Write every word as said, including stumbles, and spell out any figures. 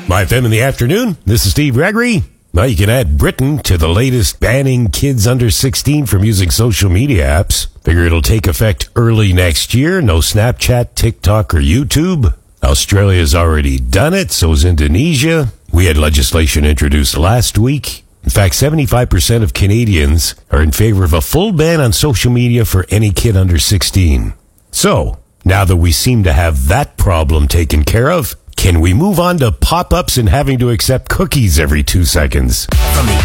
My F M in the afternoon. This is Steve Gregory. Now you can add Britain to the latest banning kids under sixteen from using social media apps. Figure it'll take effect early next year. No Snapchat, TikTok, or YouTube. Australia's already done it, so is Indonesia. We had legislation introduced last week. In fact, seventy-five percent of Canadians are in favor of a full ban on social media for any kid under sixteen. So, now that we seem to have that problem taken care of, can we move on to pop-ups and having to accept cookies every two seconds? From the